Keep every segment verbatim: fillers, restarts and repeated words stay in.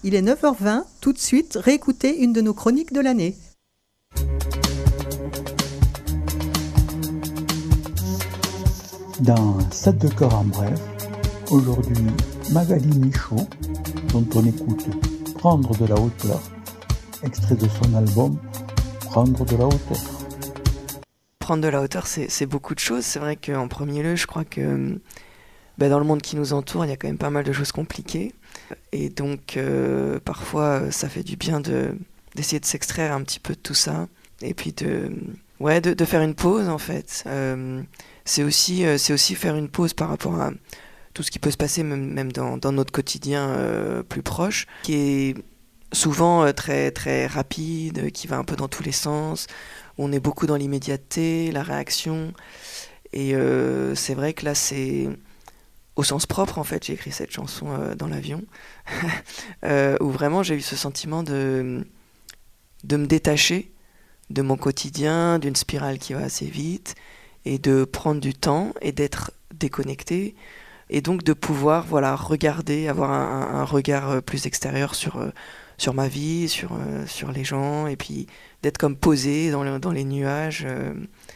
Il est neuf heures vingt, tout de suite, réécoutez une de nos chroniques de l'année. Dans sept de cœur en bref, aujourd'hui Magali Michaud, dont on écoute Prendre de la hauteur, extrait de son album Prendre de la hauteur. Prendre de la hauteur, c'est, c'est beaucoup de choses. C'est vrai qu'en premier lieu, je crois que ben, dans le monde qui nous entoure, il y a quand même pas mal de choses compliquées. Et donc, euh, parfois, ça fait du bien de, d'essayer de s'extraire un petit peu de tout ça. Et puis de, ouais, de, de faire une pause, en fait. Euh, c'est, aussi, euh, c'est aussi faire une pause par rapport à tout ce qui peut se passer, même, même dans, dans notre quotidien euh, plus proche, qui est souvent euh, très, très rapide, qui va un peu dans tous les sens. On est beaucoup dans l'immédiateté, la réaction. Et euh, c'est vrai que là, c'est... Au sens propre, en fait, j'ai écrit cette chanson euh, dans l'avion, euh, où vraiment j'ai eu ce sentiment de, de me détacher de mon quotidien, d'une spirale qui va assez vite, et de prendre du temps et d'être déconnecté, et donc de pouvoir voilà, regarder, avoir un, un regard plus extérieur sur, euh, sur ma vie, sur, euh, sur les gens, et puis d'être comme posé dans, le, dans les nuages. Euh,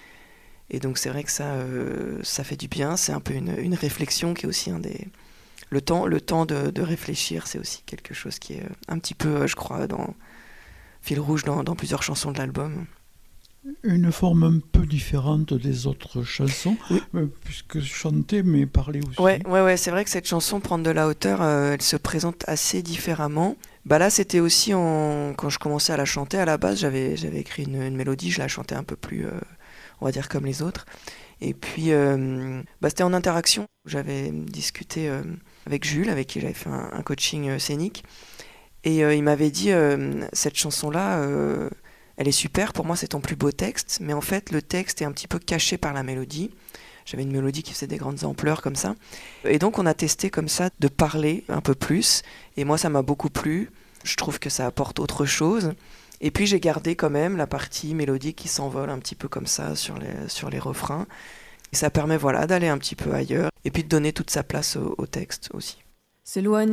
Et donc c'est vrai que ça, euh, ça fait du bien, c'est un peu une, une réflexion qui est aussi un des... Le temps, le temps de, de réfléchir, c'est aussi quelque chose qui est un petit peu, je crois, dans fil rouge dans, dans plusieurs chansons de l'album. Une forme un peu différente des autres chansons, oui. euh, puisque chanter mais parler aussi. Ouais, ouais, ouais, c'est vrai que cette chanson, Prendre de la hauteur, euh, elle se présente assez différemment. Bah là, c'était aussi en... quand je commençais à la chanter, à la base, j'avais, j'avais écrit une, une mélodie, je la chantais un peu plus... Euh... on va dire comme les autres. Et puis, euh, bah, c'était en interaction. J'avais discuté euh, avec Jules, avec qui j'avais fait un, un coaching euh, scénique. Et euh, il m'avait dit, euh, cette chanson-là, euh, elle est super, pour moi c'est ton plus beau texte, mais en fait le texte est un petit peu caché par la mélodie. J'avais une mélodie qui faisait des grandes ampleurs comme ça. Et donc on a testé comme ça de parler un peu plus. Et moi ça m'a beaucoup plu. Je trouve que ça apporte autre chose. Et puis j'ai gardé quand même la partie mélodique qui s'envole un petit peu comme ça sur les, sur les refrains. Et ça permet voilà, d'aller un petit peu ailleurs et puis de donner toute sa place au, au texte aussi. S'éloigner